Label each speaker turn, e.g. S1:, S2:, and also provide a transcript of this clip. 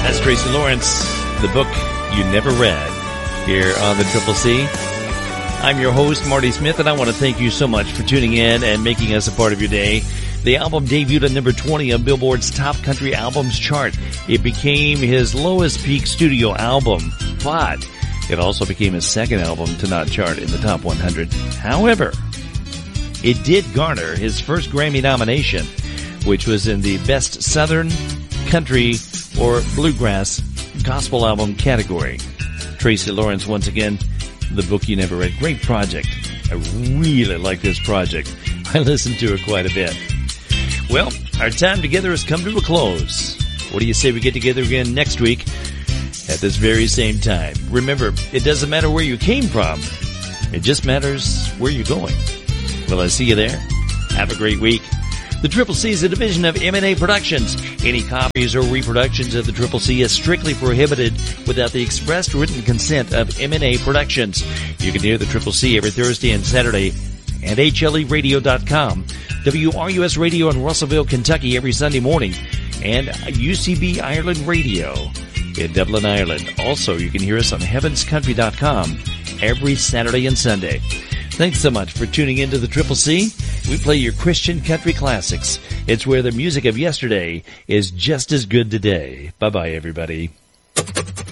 S1: That's Tracy Lawrence, the book you never read, here on the Triple C. I'm your host, Marty Smith, and I want to thank you so much for tuning in and making us a part of your day. The album debuted at number 20 on Billboard's Top Country Albums chart. It became his lowest peak studio album, but it also became his second album to not chart in the top 100. However, it did garner his first Grammy nomination, which was in the Best Southern, Country, or Bluegrass Gospel Album category. Tracy Lawrence, once again, the book you never read. Great project. I really like this project. I listened to it quite a bit. Well, our time together has come to a close. What do you say we get together again next week at this very same time? Remember, it doesn't matter where you came from. It just matters where you're going. Will I see you there? Have a great week. The Triple C is a division of M&A Productions. Any copies or reproductions of the Triple C is strictly prohibited without the expressed written consent of M&A Productions. You can hear the Triple C every Thursday and Saturday at HLERadio.com, WRUS Radio in Russellville, Kentucky every Sunday morning, and UCB Ireland Radio in Dublin, Ireland. Also, you can hear us on HeavensCountry.com every Saturday and Sunday. Thanks so much for tuning into the Triple C. We play your Christian country classics. It's where the music of yesterday is just as good today. Bye-bye, everybody.